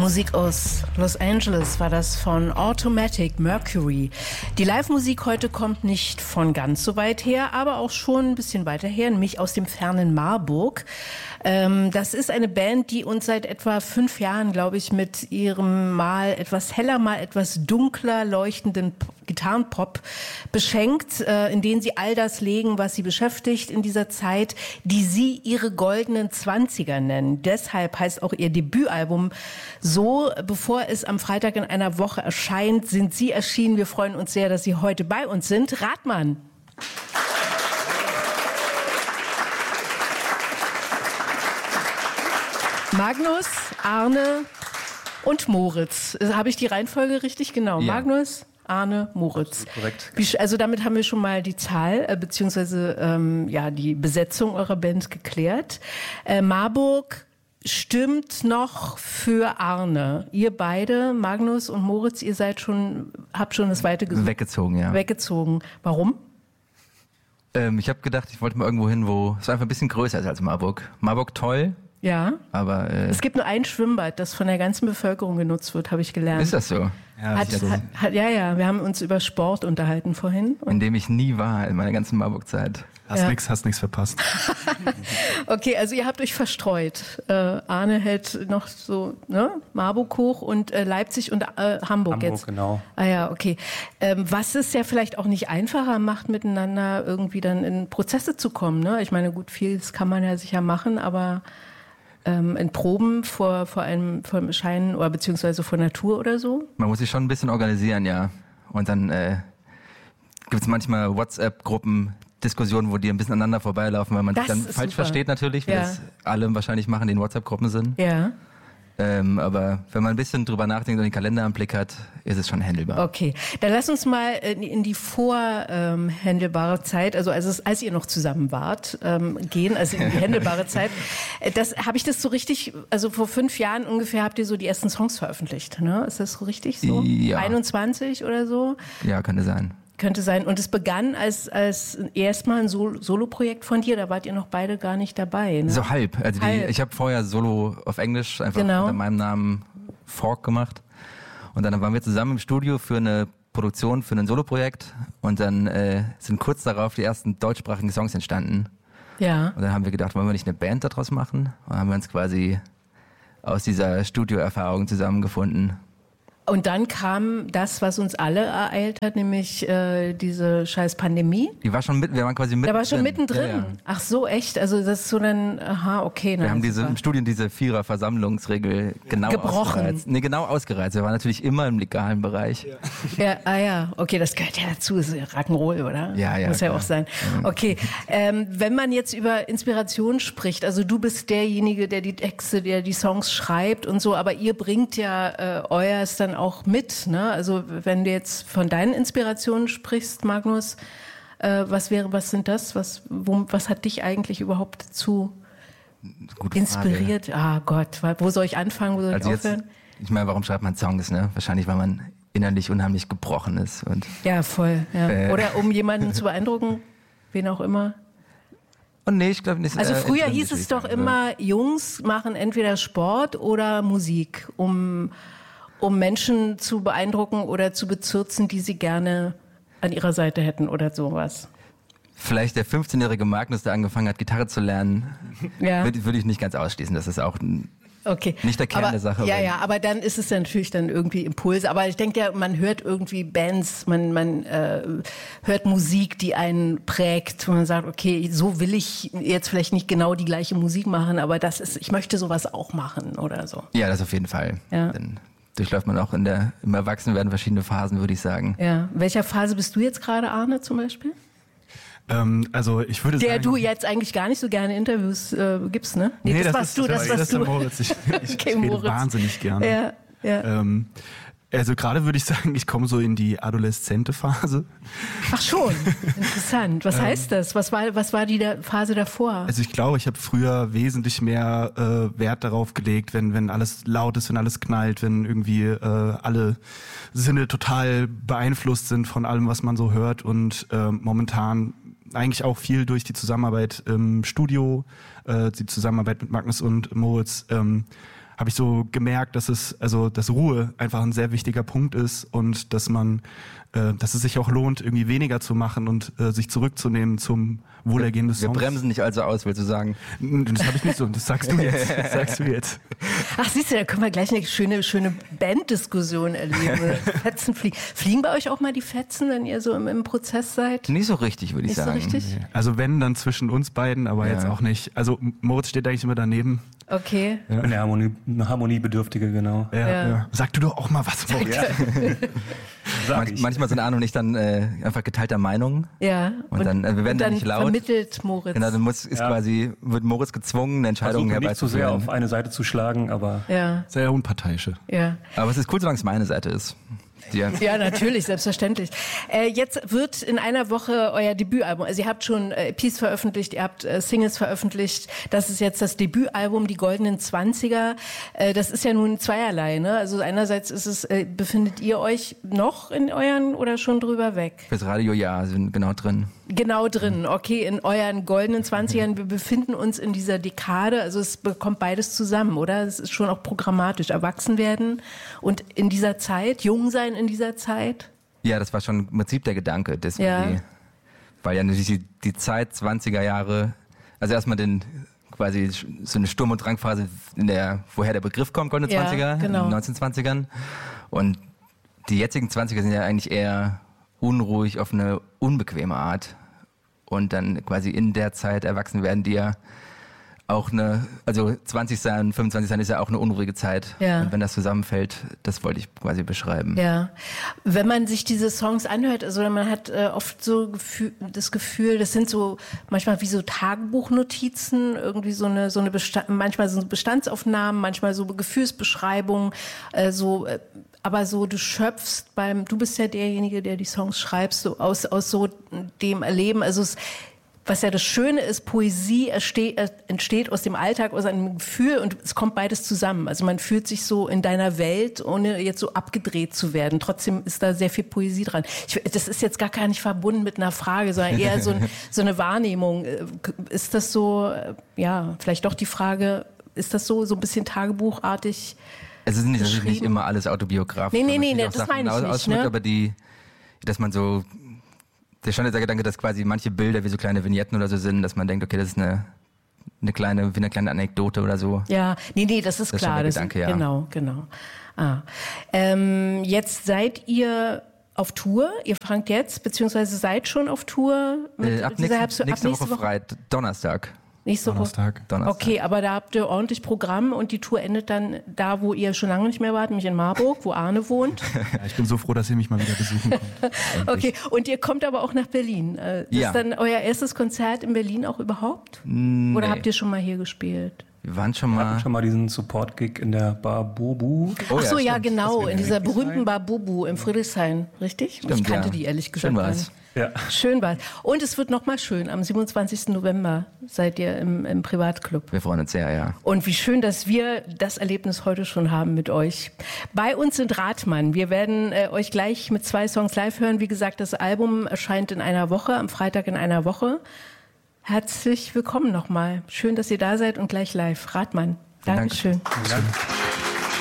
Musik aus Los Angeles war das von Automatic Mercury. Die Live-Musik heute kommt nicht von ganz so weit her, aber auch schon ein bisschen weiter her, nämlich aus dem fernen Marburg. Das ist eine Band, die uns seit etwa 5 Jahren, glaube ich, mit ihrem mal etwas heller, mal etwas dunkler leuchtenden Gitarrenpop beschenkt, in denen sie all das legen, was sie beschäftigt in dieser Zeit, die sie ihre goldenen 20er nennen. Deshalb heißt auch ihr Debütalbum so. Bevor es am Freitag in einer Woche erscheint, sind sie erschienen. Wir freuen uns sehr, dass Sie heute bei uns sind. Rathmann. Magnus, Arne und Moritz. Habe ich die Reihenfolge richtig? Genau. Ja. Magnus, Arne, Moritz. Korrekt. Also damit haben wir schon mal die Zahl beziehungsweise die Besetzung eurer Band geklärt. Marburg stimmt noch für Arne. Ihr beide, Magnus und Moritz, habt schon das Weite gesucht. Weggezogen, ja. Weggezogen. Warum? Ich habe gedacht, ich wollte mal irgendwo hin, wo es einfach ein bisschen größer ist als Marburg. Marburg toll. Ja. Aber es gibt nur ein Schwimmbad, das von der ganzen Bevölkerung genutzt wird, habe ich gelernt. Ist das so? Ja, wir haben uns über Sport unterhalten vorhin. In dem ich nie war in meiner ganzen Marburg-Zeit. Hast nix verpasst. Okay, also ihr habt euch verstreut. Arne hält noch so Marburg hoch und Leipzig und Hamburg jetzt. Genau. Ah ja, okay. Was es ja vielleicht auch nicht einfacher macht, miteinander irgendwie dann in Prozesse zu kommen. Ne? Ich meine, gut, vieles kann man ja sicher machen, aber in Proben vor einem Erscheinen oder beziehungsweise vor Natur oder so? Man muss sich schon ein bisschen organisieren, ja. Und dann gibt es manchmal WhatsApp-Gruppen, Diskussionen, wo die ein bisschen aneinander vorbeilaufen, weil man sich dann falsch versteht natürlich, wie das alle wahrscheinlich machen, die in WhatsApp-Gruppen sind. Ja. Aber wenn man ein bisschen drüber nachdenkt und den Kalender im Blick hat, ist es schon handelbar. Okay, dann lass uns mal in die vorhandelbare Zeit, also als ihr noch zusammen wart, gehen, also in die handelbare Zeit. Habe ich das so richtig, also vor 5 Jahren ungefähr habt ihr so die ersten Songs veröffentlicht, ne? Ist das so richtig so? Ja. 21 oder so? Ja, könnte sein. Könnte sein. Und es begann als erstmal ein Solo-Projekt von dir. Da wart ihr noch beide gar nicht dabei. Ne? So halb. Also ich habe vorher Solo auf Englisch einfach unter meinem Namen Fork gemacht. Und dann waren wir zusammen im Studio für eine Produktion, für ein Solo-Projekt. Und dann sind kurz darauf die ersten deutschsprachigen Songs entstanden. Ja. Und dann haben wir gedacht, wollen wir nicht eine Band daraus machen? Und dann haben wir uns quasi aus dieser Studioerfahrung zusammengefunden. Und dann kam das, was uns alle ereilt hat, nämlich diese scheiß Pandemie. Wir waren quasi mittendrin. Da war schon mittendrin. Ja. Ach so, echt? Also das ist so dann, okay. Wir haben im Studium diese 4er-Versammlungsregel genau ausgereizt. Nee, genau ausgereizt. Wir waren natürlich immer im legalen Bereich. Ja, okay, das gehört ja dazu. Das ist ja Rock'n'Roll, oder? Ja. Muss ja auch sein. Okay, wenn man jetzt über Inspiration spricht, also du bist derjenige, der die Texte, der die Songs schreibt und so, aber ihr bringt ja euers dann auch mit, ne? Also wenn du jetzt von deinen Inspirationen sprichst, Magnus, was sind das? Was hat dich eigentlich überhaupt dazu inspiriert? Ah Gott, wo soll ich anfangen, wo soll ich aufhören? Ich meine, warum schreibt man Songs, ne? Wahrscheinlich, weil man innerlich unheimlich gebrochen ist. Ja, voll. Ja. Oder um jemanden zu beeindrucken, wen auch immer. Und nee, ich glaube nicht. Also früher hieß es doch immer, Jungs machen entweder Sport oder Musik, um Menschen zu beeindrucken oder zu bezirzen, die sie gerne an ihrer Seite hätten oder sowas. Vielleicht der 15-jährige Magnus, der angefangen hat, Gitarre zu lernen, würde ich nicht ganz ausschließen. Das ist auch nicht der Kern der Sache. Ja, aber dann ist es natürlich dann irgendwie Impulse. Aber ich denke ja, man hört irgendwie Bands, man hört Musik, die einen prägt, wo man sagt, okay, so will ich jetzt vielleicht nicht genau die gleiche Musik machen, aber ich möchte sowas auch machen oder so. Ja, das auf jeden Fall. Ja. Dann durchläuft man auch im Erwachsenwerden verschiedene Phasen, würde ich sagen. Ja. In welcher Phase bist du jetzt gerade, Arne, zum Beispiel? Also ich würde sagen... Der du jetzt eigentlich gar nicht so gerne Interviews gibst, ne? Nee, das warst du. Das ist Moritz. Ich rede wahnsinnig gerne. Ja. Also gerade würde ich sagen, ich komme so in die adoleszente Phase. Ach schon, interessant. Was heißt das? Was war die Phase davor? Also ich glaube, ich habe früher wesentlich mehr Wert darauf gelegt, wenn alles laut ist, wenn alles knallt, wenn irgendwie alle Sinne total beeinflusst sind von allem, was man so hört. Und momentan eigentlich auch viel durch die Zusammenarbeit im Studio, die Zusammenarbeit mit Magnus und Moritz, habe ich so gemerkt, dass Ruhe einfach ein sehr wichtiger Punkt ist und dass es sich auch lohnt, irgendwie weniger zu machen und sich zurückzunehmen zum Wohlergehen des Songs. Wir bremsen nicht also aus, willst du sagen? Das habe ich nicht so, das sagst du jetzt. Ach, siehst du, da können wir gleich eine schöne Banddiskussion erleben. Fetzen fliegen. Fliegen bei euch auch mal die Fetzen, wenn ihr so im Prozess seid? Nicht so richtig, würde ich sagen. Nicht so richtig? Also wenn, dann zwischen uns beiden, aber jetzt auch nicht. Also Moritz steht eigentlich immer daneben. Okay. Ja. Eine Harmoniebedürftige, genau. Ja. Sag du doch auch mal was, Moritz. Manchmal sind Arno und ich dann einfach geteilter Meinung. Ja. Und dann wir werden dann nicht laut. Vermittelt Moritz. Genau, dann wird Moritz gezwungen, eine Entscheidung herbeizuführen. Nicht zu sehr auf eine Seite zu schlagen, aber sehr unparteiische. Ja. Aber es ist cool, solange es meine Seite ist. Ja, natürlich, selbstverständlich. Jetzt wird in einer Woche euer Debütalbum, also ihr habt schon EPs veröffentlicht, ihr habt Singles veröffentlicht, das ist jetzt das Debütalbum, die Goldenen 20er. Das ist ja nun zweierlei, ne? Also einerseits ist es, befindet ihr euch noch in euren oder schon drüber weg? Fürs Radio sind genau drin. Genau drin, okay, in euren Goldenen 20ern. Wir befinden uns in dieser Dekade, also es bekommt beides zusammen, oder? Es ist schon auch programmatisch, erwachsen werden und in dieser Zeit, jung sein in dieser Zeit. Ja, das war schon im Prinzip der Gedanke, deswegen, weil ja natürlich die Zeit 20er Jahre, also erstmal quasi so eine Sturm- und Drangphase, woher der Begriff kommt, Goldene 20er, genau. in den 1920ern. Und die jetzigen 20er sind ja eigentlich eher unruhig auf eine unbequeme Art. Und dann quasi in der Zeit erwachsen werden, die ja auch 20 sein, 25 sein ist ja auch eine unruhige Zeit. Ja. Und wenn das zusammenfällt, das wollte ich quasi beschreiben. Ja. Wenn man sich diese Songs anhört, also man hat oft so das Gefühl, das sind so manchmal wie so Tagebuchnotizen, irgendwie manchmal so Bestandsaufnahmen, manchmal so Gefühlsbeschreibungen, aber so, du schöpfst du bist ja derjenige, der die Songs schreibst, so aus so dem Erleben. Also was ja das Schöne ist, Poesie entsteht aus dem Alltag, aus einem Gefühl und es kommt beides zusammen. Also man fühlt sich so in deiner Welt, ohne jetzt so abgedreht zu werden. Trotzdem ist da sehr viel Poesie dran. Das ist jetzt gar nicht verbunden mit einer Frage, sondern eher so eine Wahrnehmung. Ist das so, vielleicht doch die Frage, ist das so ein bisschen tagebuchartig? Es ist natürlich nicht immer alles autobiografisch. Nee, das meine ich nicht. Ne? Aber dass man so, der schon der Gedanke, dass quasi manche Bilder wie so kleine Vignetten oder so sind, dass man denkt, okay, das ist eine kleine Anekdote oder so. Ja, das ist klar. Das ist der Gedanke, Genau. Jetzt seid ihr auf Tour. Ihr fangt jetzt, beziehungsweise seid schon auf Tour. Ab nächste Woche Freitag, Donnerstag. Donnerstag. Okay, aber da habt ihr ordentlich Programm und die Tour endet dann da, wo ihr schon lange nicht mehr wart, nämlich in Marburg, wo Arne wohnt. Ja, ich bin so froh, dass ihr mich mal wieder besuchen kommt. Okay, und ihr kommt aber auch nach Berlin. Ist dann euer erstes Konzert in Berlin auch überhaupt? Nee. Oder habt ihr schon mal hier gespielt? Wir waren schon mal diesen Support-Gig in der Bar Bubu. Ach so, ja, genau, in dieser berühmten Bar Bubu im Friedrichshain, richtig? Stimmt, ich kannte die ehrlich gesagt gar nicht. Ja. Schön war's. Und es wird nochmal schön. Am 27. November seid ihr im Privatclub. Wir freuen uns sehr, ja. Und wie schön, dass wir das Erlebnis heute schon haben mit euch. Bei uns sind Rathmann. Wir werden euch gleich mit 2 Songs live hören. Wie gesagt, das Album erscheint in einer Woche, am Freitag in einer Woche. Herzlich willkommen nochmal. Schön, dass ihr da seid und gleich live. Rathmann. Dankeschön. Danke.